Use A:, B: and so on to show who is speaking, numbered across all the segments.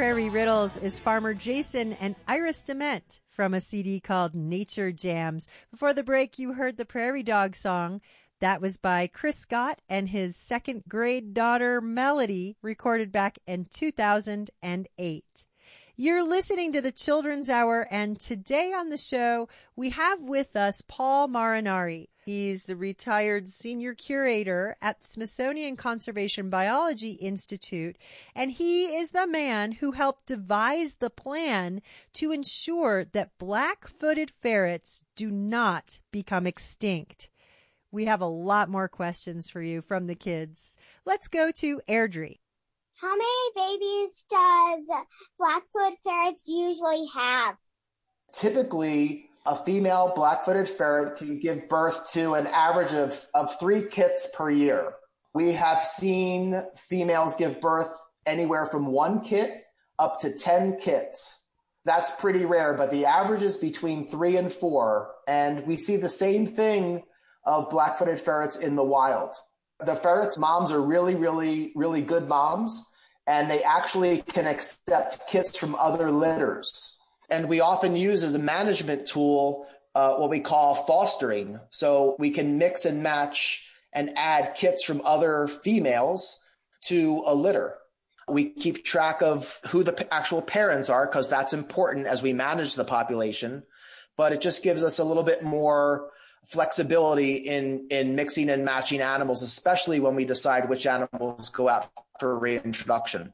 A: Prairie Riddles is Farmer Jason and Iris Dement from a CD called Nature Jams. Before the break, you heard the Prairie Dog song. That was by Chris Scott and his second grade daughter, Melody, recorded back in 2008. You're listening to the Children's Hour, and today on the show, we have with us Paul Marinari. He's the retired senior curator at Smithsonian Conservation Biology Institute, and he is the man who helped devise the plan to ensure that black-footed ferrets do not become extinct. We have a lot more questions for you from the kids. Let's go to Airdrie.
B: How many babies does black-footed ferrets usually have?
C: Typically, a female black-footed ferret can give birth to an average of 3 kits per year. We have seen females give birth anywhere from 1 kit up to 10 kits. That's pretty rare, but the average is between 3 and 4. And we see the same thing of black-footed ferrets in the wild. The ferrets' moms are really, really, really good moms, and they actually can accept kits from other litters. And we often use as a management tool what we call fostering. So we can mix and match and add kits from other females to a litter. We keep track of who the actual parents are because that's important as we manage the population, but it just gives us a little bit more flexibility in mixing and matching animals, especially when we decide which animals go out for reintroduction.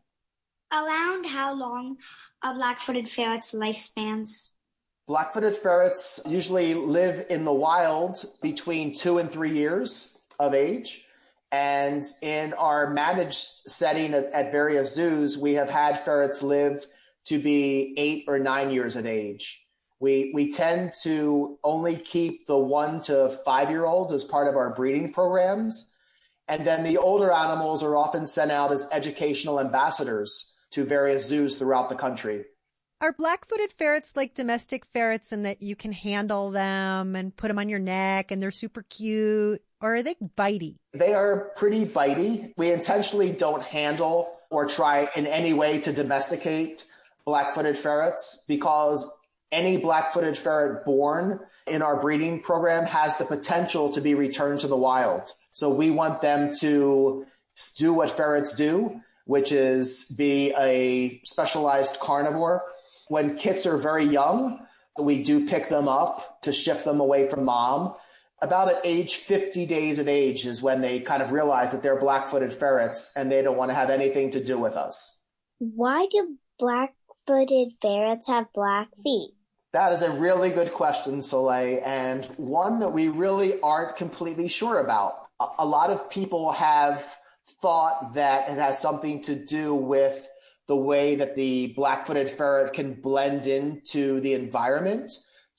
D: Around how long are black-footed ferrets' lifespans?
C: Black-footed ferrets usually live in the wild between 2 and 3 years of age. And in our managed setting at various zoos, we have had ferrets live to be 8 or 9 years of age. We tend to only keep the 1 to 5 year olds as part of our breeding programs. And then the older animals are often sent out as educational ambassadors to various zoos throughout the country.
A: Are black-footed ferrets like domestic ferrets in that you can handle them and put them on your neck and they're super cute? Or are they bitey?
C: They are pretty bitey. We intentionally don't handle or try in any way to domesticate black-footed ferrets because any black-footed ferret born in our breeding program has the potential to be returned to the wild. So we want them to do what ferrets do, which is be a specialized carnivore. When kits are very young, we do pick them up to shift them away from mom. About at age 50 days of age is when they kind of realize that they're black-footed ferrets and they don't want to have anything to do with us.
B: Why do black-footed ferrets have black feet?
C: That is a really good question, Soleil, and one that we really aren't completely sure about. A lot of people have thought that it has something to do with the way that the black-footed ferret can blend into the environment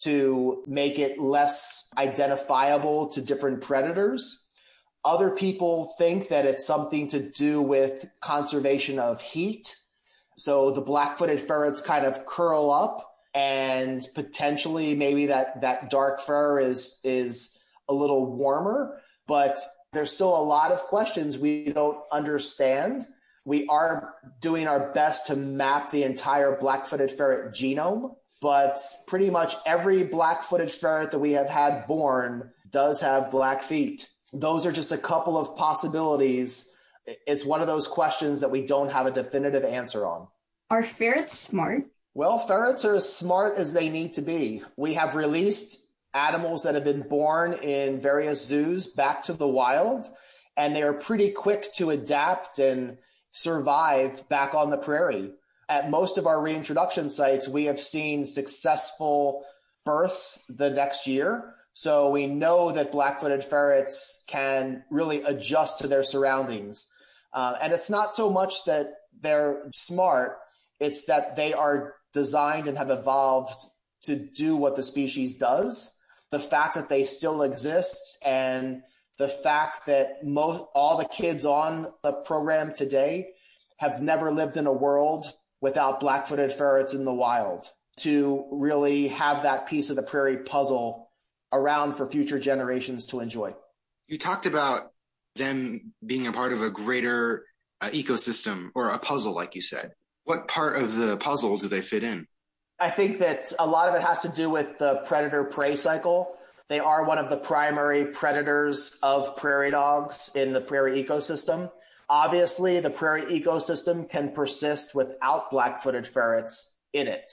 C: to make it less identifiable to different predators. Other people think that it's something to do with conservation of heat. So the black-footed ferrets kind of curl up and potentially maybe that dark fur is a little warmer, but there's still a lot of questions we don't understand. We are doing our best to map the entire black-footed ferret genome, but pretty much every black-footed ferret that we have had born does have black feet. Those are just a couple of possibilities. It's one of those questions that we don't have a definitive answer on.
E: Are ferrets smart?
C: Well, ferrets are as smart as they need to be. We have released animals that have been born in various zoos back to the wild, and they are pretty quick to adapt and survive back on the prairie. At most of our reintroduction sites, we have seen successful births the next year. So we know that black-footed ferrets can really adjust to their surroundings. And it's not so much that they're smart, it's that they are designed and have evolved to do what the species does. The fact that they still exist and the fact that all the kids on the program today have never lived in a world without black-footed ferrets in the wild, to really have that piece of the prairie puzzle around for future generations to enjoy.
F: You talked about them being a part of a greater ecosystem or a puzzle, like you said. What part of the puzzle do they fit in?
C: I think that a lot of it has to do with the predator-prey cycle. They are one of the primary predators of prairie dogs in the prairie ecosystem. Obviously, the prairie ecosystem can persist without black-footed ferrets in it.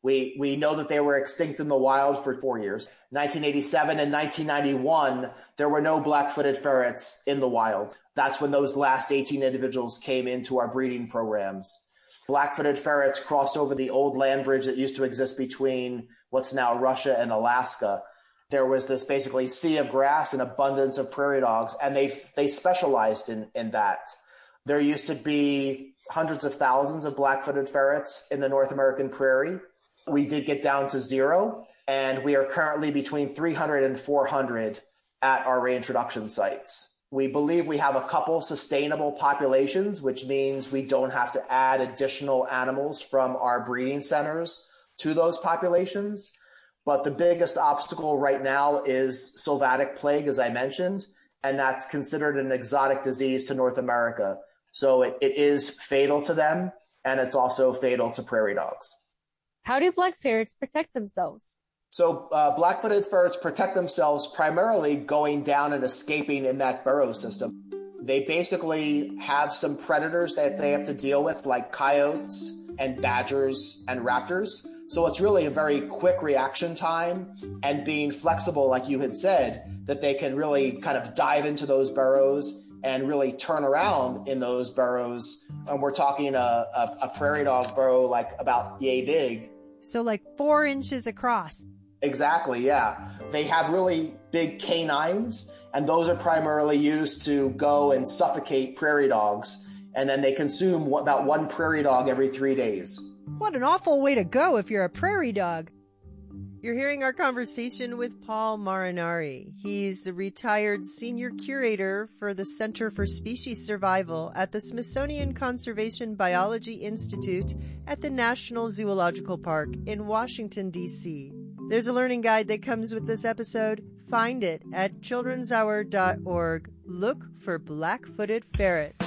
C: We know that they were extinct in the wild for 4 years. 1987 and 1991, there were no black-footed ferrets in the wild. That's when those last 18 individuals came into our breeding programs. Black-footed ferrets crossed over the old land bridge that used to exist between what's now Russia and Alaska. There was this basically sea of grass and abundance of prairie dogs, and they specialized in that. There used to be hundreds of thousands of black-footed ferrets in the North American prairie. We did get down to 0, and we are currently between 300 and 400 at our reintroduction sites. We believe we have a couple sustainable populations, which means we don't have to add additional animals from our breeding centers to those populations. But the biggest obstacle right now is sylvatic plague, as I mentioned, and that's considered an exotic disease to North America. So it is fatal to them, and it's also fatal to prairie dogs.
G: How do black ferrets protect themselves?
C: So black-footed ferrets protect themselves primarily going down and escaping in that burrow system. They basically have some predators that they have to deal with, like coyotes and badgers and raptors. So it's really a very quick reaction time and being flexible, like you had said, that they can really kind of dive into those burrows and really turn around in those burrows. And we're talking a prairie dog burrow like about yay big.
A: So like 4 inches across.
C: Exactly, yeah. They have really big canines, and those are primarily used to go and suffocate prairie dogs. And then they consume about 1 prairie dog every 3 days.
A: What an awful way to go if you're a prairie dog. You're hearing our conversation with Paul Marinari. He's the retired senior curator for the Center for Species Survival at the Smithsonian Conservation Biology Institute at the National Zoological Park in Washington, D.C. There's a learning guide that comes with this episode. Find it at childrenshour.org. Look for black-footed ferret.